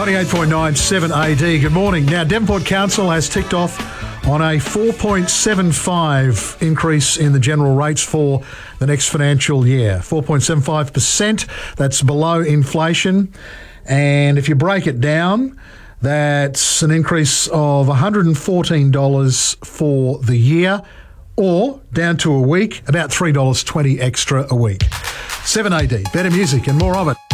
98.97 AD. Good morning. Now, Devonport Council has ticked off on a 4.75 increase in the general rates for the next financial year. 4.75%. That's below inflation. And if you break it down, that's an increase of $114 for the year, or down to a week, about $3.20 extra a week. 7AD, better music and more of it.